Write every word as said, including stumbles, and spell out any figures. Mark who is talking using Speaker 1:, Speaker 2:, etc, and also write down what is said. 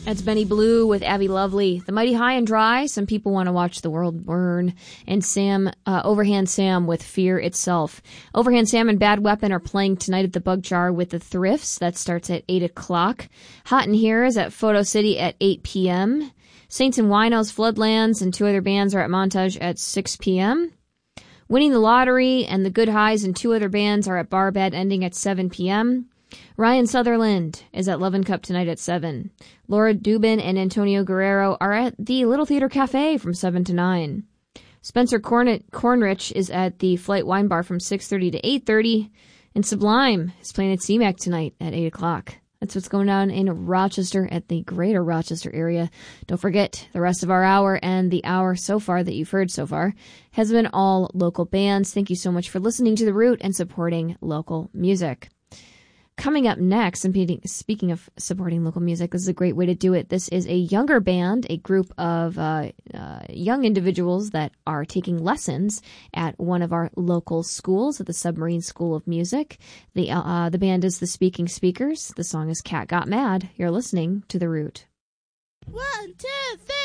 Speaker 1: That's Benny Blue with Abby Lovely. The Mighty High and Dry, Some People Want to Watch the World Burn. And Sam, uh, Overhand Sam with Fear Itself. Overhand Sam and Bad Weapon are playing tonight at the Bug Jar with the Thrifts. That starts at eight o'clock. Hot in Here is at Photo City at eight p.m. Saints and Winos, Floodlands, and two other bands are at Montage at six p.m. Winning the Lottery and the Good Highs and two other bands are at Bar Bed ending at seven p.m. Ryan Sutherland is at Love and Cup tonight at seven. Laura Dubin and Antonio Guerrero are at the Little Theater Cafe from seven to nine. Spencer Corn- Cornrich is at the Flight Wine Bar from six thirty to eight thirty. And Sublime is playing at C MAC tonight at eight o'clock. That's what's going on in Rochester at the greater Rochester area. Don't forget, the rest of our hour and the hour so far that you've heard so far has been all local bands. Thank you so much for listening to The Root and supporting local music. Coming up next, and speaking of supporting local music, this is a great way to do it. This is a younger band, a group of uh, uh, young individuals that are taking lessons at one of our local schools, at the Submarine School of Music. The, uh, the band is the Speaking Speakers. The song is Cat Got Mad. You're listening to The Root.
Speaker 2: One, two, three.